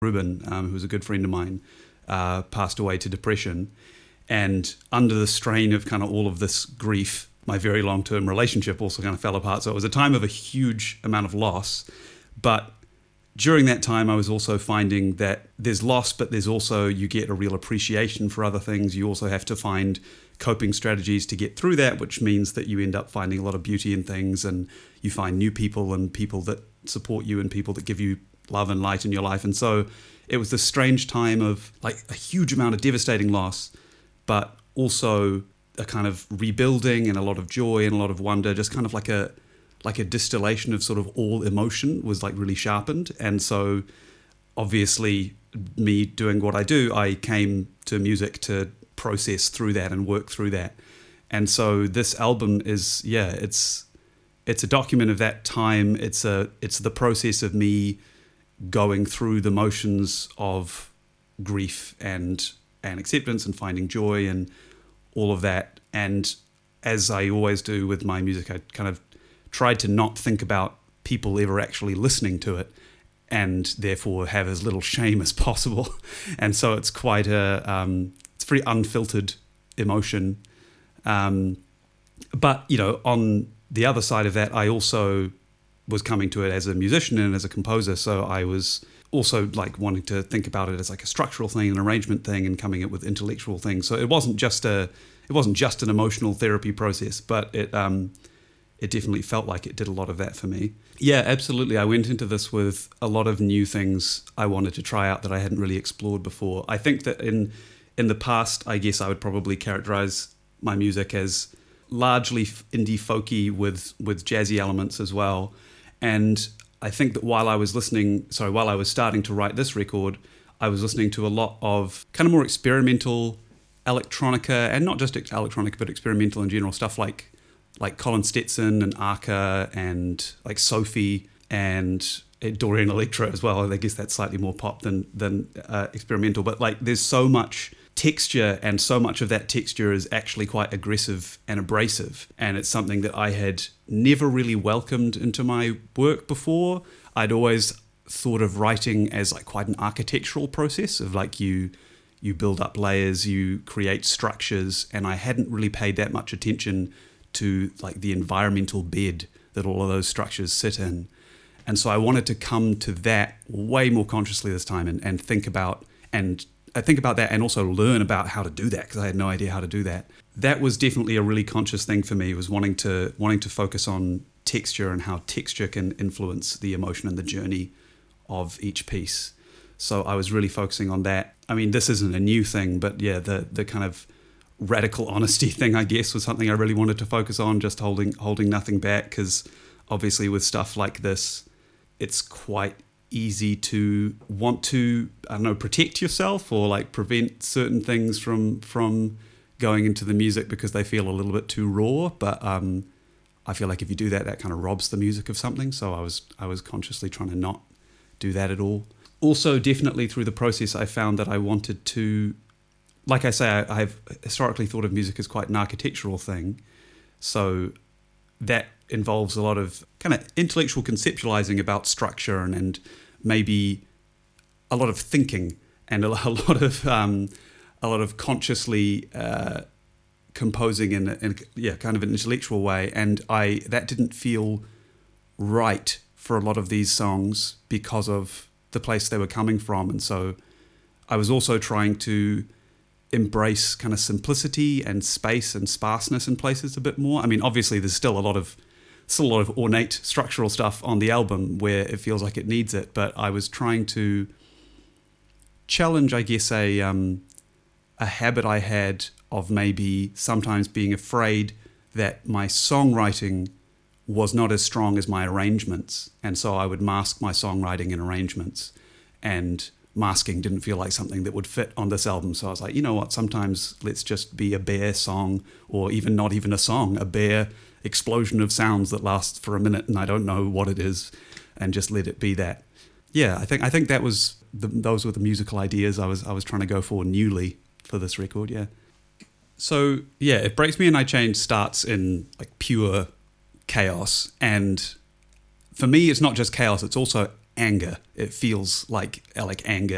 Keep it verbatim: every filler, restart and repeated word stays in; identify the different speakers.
Speaker 1: Ruben, um, who was a good friend of mine, uh, passed away to depression. And under the strain of kind of all of this grief, my very long-term relationship also kind of fell apart. So it was a time of a huge amount of loss. But during that time, I was also finding that there's loss, but there's also, you get a real appreciation for other things. You also have to find coping strategies to get through that, which means that you end up finding a lot of beauty in things, and you find new people and people that support you and people that give you love and light in your life. And so it was this strange time of like a huge amount of devastating loss, but also a kind of rebuilding and a lot of joy and a lot of wonder, just kind of like a like a distillation of sort of all emotion was like really sharpened. And so obviously me doing what I do, I came to music to process through that and work through that. And so this album is, yeah, it's it's a document of that time. It's a it's the process of me going through the motions of grief and and acceptance and finding joy and all of that. And as I always do with my music, I kind of tried to not think about people ever actually listening to it, and therefore have as little shame as possible. And so it's quite a um, it's a pretty unfiltered emotion. Um, but you know, on the other side of that, I also was coming to it as a musician and as a composer. So I was also like wanting to think about it as like a structural thing, an arrangement thing, and coming up with intellectual things. So it wasn't just a it wasn't just an emotional therapy process, but it um, it definitely felt like it did a lot of that for me. Yeah, absolutely. I went into this with a lot of new things I wanted to try out that I hadn't really explored before. I think that in in the past, I guess I would probably characterize my music as largely indie folky with with jazzy elements as well. And I think that while I was listening, sorry, while I was starting to write this record, I was listening to a lot of kind of more experimental electronica, and not just electronica, but experimental in general, stuff like like Colin Stetson and Arca and like Sophie and Dorian Electra as well. I guess that's slightly more pop than than uh, experimental, but like there's so much texture, and so much of that texture is actually quite aggressive and abrasive, and it's something that I had never really welcomed into my work before. I'd always thought of writing as like quite an architectural process of like you you build up layers, you create structures, and I hadn't really paid that much attention to like the environmental bed that all of those structures sit in. And so I wanted to come to that way more consciously this time, and, and think about and I think about that and also learn about how to do that, because I had no idea how to do that. That was definitely a really conscious thing for me, was wanting to wanting to focus on texture and how texture can influence the emotion and the journey of each piece. So I was really focusing on that. I mean, this isn't a new thing, but yeah, the the kind of radical honesty thing, I guess, was something I really wanted to focus on, just holding holding nothing back, because obviously with stuff like this, it's quite easy to want to, I don't know, protect yourself or like prevent certain things from from going into the music because they feel a little bit too raw. But um, I feel like if you do that, that kind of robs the music of something. So I was I was consciously trying to not do that at all. Also, definitely through the process, I found that I wanted to, like I say, I, I've historically thought of music as quite an architectural thing. So that involves a lot of kind of intellectual conceptualizing about structure and, and maybe a lot of thinking and a, a lot of um, a lot of consciously uh, composing in, in yeah kind of an intellectual way. And I that didn't feel right for a lot of these songs because of the place they were coming from. And so I was also trying to embrace kind of simplicity and space and sparseness in places a bit more. I mean, obviously there's still a lot of still a lot of ornate structural stuff on the album where it feels like it needs it, but I was trying to challenge, I guess, a um, a habit I had of maybe sometimes being afraid that my songwriting was not as strong as my arrangements, and so I would mask my songwriting in arrangements, and masking didn't feel like something that would fit on this album. So I was like, you know what, sometimes let's just be a bare song, or even not even a song, a bare explosion of sounds that lasts for a minute and I don't know what it is, and just let it be that. Yeah, I think I think that was the, those were the musical ideas I was I was trying to go for newly for this record. Yeah. So yeah, It Breaks Me and I Change starts in like pure chaos, and for me it's not just chaos, it's also anger. It feels like like anger